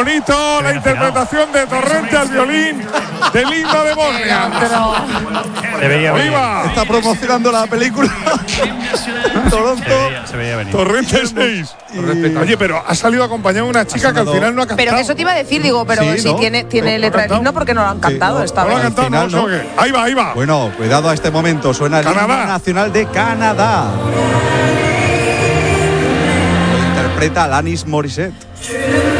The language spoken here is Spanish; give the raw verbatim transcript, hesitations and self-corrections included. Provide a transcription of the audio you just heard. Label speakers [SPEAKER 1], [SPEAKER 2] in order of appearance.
[SPEAKER 1] bonito la interpretación de Torrente al violín del himno de Bosnia.
[SPEAKER 2] Se veía bien.
[SPEAKER 3] Está promocionando la película. Toronto.
[SPEAKER 2] Se veía, se veía venir.
[SPEAKER 1] Torrente seis. Oye, pero ha salido acompañado de una chica que al final no ha cantado.
[SPEAKER 4] Pero eso te iba a decir, digo, pero
[SPEAKER 3] Sí,
[SPEAKER 4] si
[SPEAKER 3] ¿no?
[SPEAKER 4] tiene, tiene
[SPEAKER 1] ¿No?
[SPEAKER 4] letra
[SPEAKER 1] ¿No?
[SPEAKER 4] del himno, porque no lo han cantado
[SPEAKER 3] no,
[SPEAKER 4] esta
[SPEAKER 1] No lo ha
[SPEAKER 4] vez.
[SPEAKER 1] cantado,
[SPEAKER 3] Al
[SPEAKER 1] no,
[SPEAKER 3] final,
[SPEAKER 1] no.
[SPEAKER 3] ¿no?
[SPEAKER 1] Ahí va, ahí va.
[SPEAKER 3] Bueno, cuidado a este momento. Suena el
[SPEAKER 1] Canadá.
[SPEAKER 3] himno nacional de Canadá. Lo interpreta Alanis Morissette.